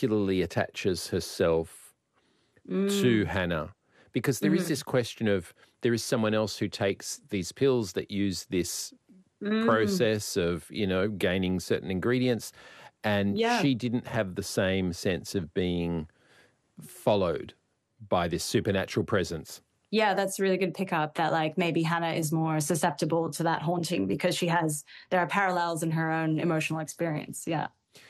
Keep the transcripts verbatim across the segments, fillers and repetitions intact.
particularly attaches herself Mm. to Hannah, because there Mhm. is this question of there is someone else who takes these pills that use this Mm. process of, you know, gaining certain ingredients, and Yeah. she didn't have the same sense of being followed by this supernatural presence. Yeah, that's a really good pickup that like maybe Hannah is more susceptible to that haunting because she has, there are parallels in her own emotional experience. Yeah.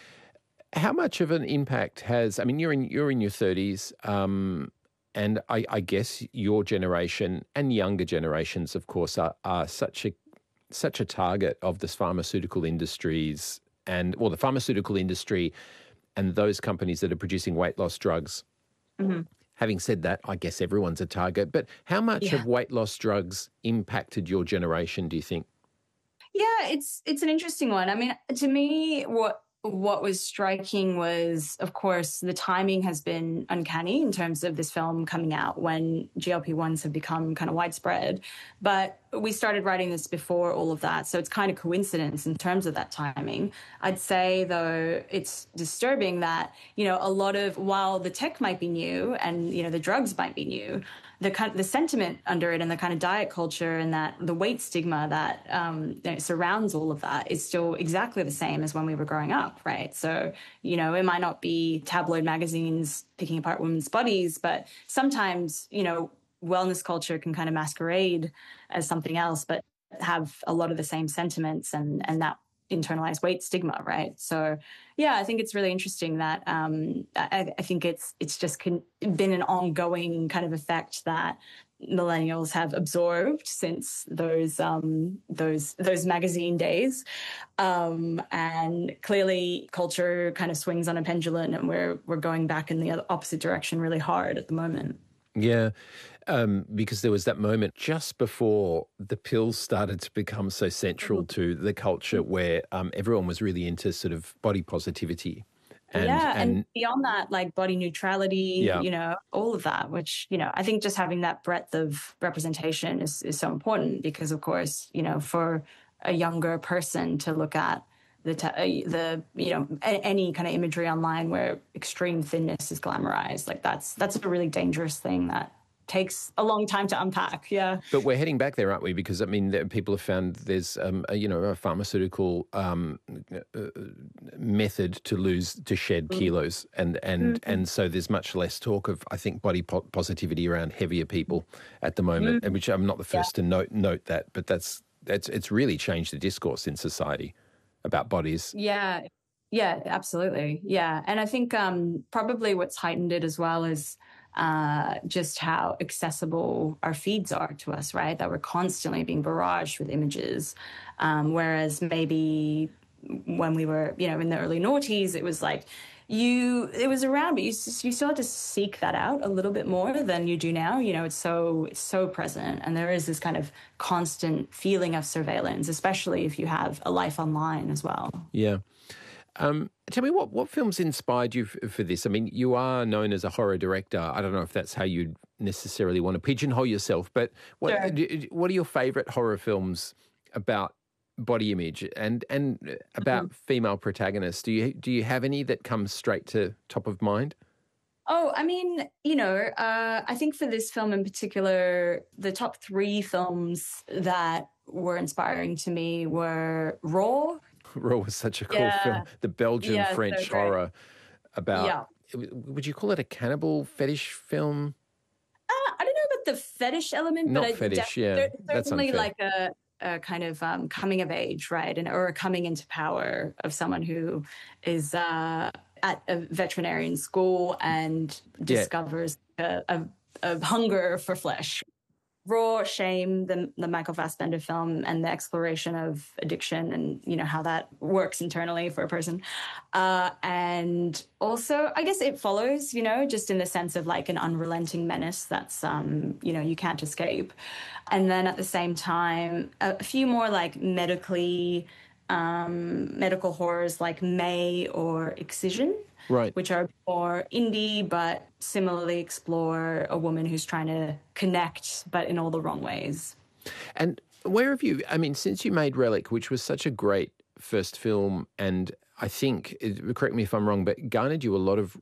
How much of an impact has, I mean, you're in, you're in your thirties, um, and I, I guess your generation and younger generations, of course, are, are such a such a target of this pharmaceutical industries and, well, the pharmaceutical industry and those companies that are producing weight loss drugs. Mm-hmm. Having said that, I guess everyone's a target. But how much Yeah. have weight loss drugs impacted your generation, do you think? Yeah, it's it's an interesting one. I mean, to me, what what was striking was, of course, the timing has been uncanny in terms of this film coming out when G L P ones have become kind of widespread. But we started writing this before all of that, so it's kind of coincidence in terms of that timing. I'd say, though, it's disturbing that, you know, a lot of, while the tech might be new and, you know, the drugs might be new, the kind the sentiment under it and the kind of diet culture and that the weight stigma that um, you know, surrounds all of that is still exactly the same as when we were growing up, right? So, you know, it might not be tabloid magazines picking apart women's bodies, but sometimes, you know, wellness culture can kind of masquerade as something else, but have a lot of the same sentiments and and that internalized weight stigma, right? So, yeah, I think it's really interesting that um, I, I think it's it's just con- been an ongoing kind of effect that millennials have absorbed since those um, those those magazine days, um, and clearly culture kind of swings on a pendulum, and we're we're going back in the other opposite direction really hard at the moment. Yeah, um, because there was that moment just before the pills started to become so central to the culture where um, everyone was really into sort of body positivity. And, yeah, and, and beyond that, like body neutrality, yeah. you know, all of that, which, you know, I think just having that breadth of representation is, is so important because, of course, you know, for a younger person to look at the, te- the you know, a- any kind of imagery online where extreme thinness is glamorized, like that's that's a really dangerous thing that takes a long time to unpack. Yeah. But we're heading back there, aren't we? Because, I mean, there, people have found there's, um, a, you know, a pharmaceutical um, uh, method to lose, to shed Mm. kilos. And and, Mm-hmm. and so there's much less talk of, I think, body po- positivity around heavier people at the moment, Mm. and which I'm not the first Yeah. to note note that, but that's that's it's really changed the discourse in society about bodies. Yeah. Yeah, absolutely. Yeah. And I think um, probably what's heightened it as well is uh, just how accessible our feeds are to us, right? That we're constantly being barraged with images. Um, whereas maybe when we were, you know, in the early noughties, it was like you, it was around, but you, you still had to seek that out a little bit more than you do now. You know, it's so, it's so present. And there is this kind of constant feeling of surveillance, especially if you have a life online as well. Yeah. Um, tell me, what, what films inspired you f- for this? I mean, you are known as a horror director. I don't know if that's how you'd necessarily want to pigeonhole yourself, but what Sure. d- what are your favourite horror films about body image and and about Mm-hmm. female protagonists? Do you do you have any that come straight to top of mind? Oh, I mean, you know, uh, I think for this film in particular, the top three films that were inspiring to me were Raw. Raw was such a cool Yeah. film. The Belgian Yeah, so French great. horror about. Yeah. Would you call it a cannibal fetish film? Uh, I don't know about the fetish element, Not but I fetish, def- yeah, cer- that's certainly unfair. like a, a kind of um, coming of age, right? And or a coming into power of someone who is uh, at a veterinarian school and discovers a, a, a hunger for flesh. Raw, Shame, the the Michael Fassbender film, and the exploration of addiction and, you know, how that works internally for a person. Uh, and also, I guess it follows, you know, just in the sense of like an unrelenting menace that's, um, you know, you can't escape. And then at the same time, a, a few more like medically, um, medical horrors like May or Excision. Right. Which are more indie, but similarly explore a woman who's trying to connect, but in all the wrong ways. And where have you, I mean, since you made Relic, which was such a great first film, and I think, correct me if I'm wrong, but garnered you a lot of